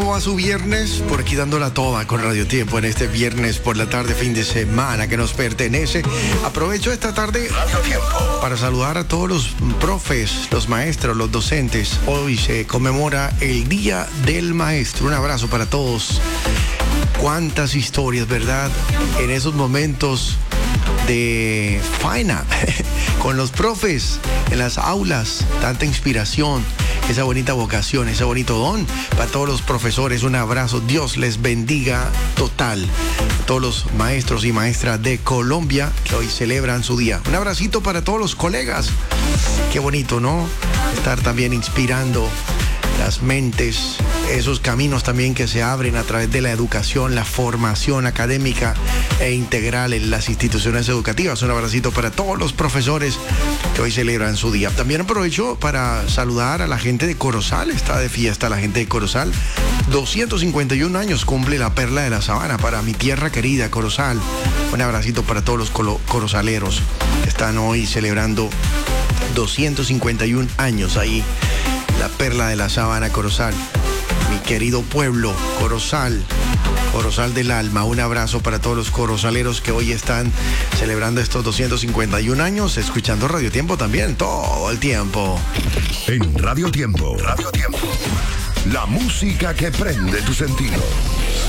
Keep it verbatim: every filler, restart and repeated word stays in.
va su viernes? Por aquí dándola toda con Radio Tiempo en este viernes por la tarde, fin de semana que nos pertenece. Aprovecho esta tarde Radio Tiempo para saludar a todos los profes, los maestros, los docentes. Hoy se conmemora el Día del Maestro. Un abrazo para todos. Cuántas historias, ¿verdad? En esos momentos de faena con los profes en las aulas, tanta inspiración, esa bonita vocación, ese bonito don para todos los profesores. Un abrazo, Dios les bendiga total a todos los maestros y maestras de Colombia que hoy celebran su día. Un abracito para todos los colegas. Qué bonito, ¿no? Estar también inspirando las mentes, esos caminos también que se abren a través de la educación, la formación académica e integral en las instituciones educativas. Un abracito para todos los profesores que hoy celebran su día. También aprovecho para saludar a la gente de Corozal. Está de fiesta la gente de Corozal. doscientos cincuenta y un años cumple la Perla de la Sabana, para mi tierra querida, Corozal. Un abracito para todos los colo- corozaleros que están hoy celebrando doscientos cincuenta y un años ahí. La Perla de la Sabana, Corozal. Mi querido pueblo, Corozal, Corozal del alma. Un abrazo para todos los corozaleros que hoy están celebrando estos doscientos cincuenta y un años, escuchando Radio Tiempo también, todo el tiempo. En Radio Tiempo, Radio Tiempo, la música que prende tus sentidos.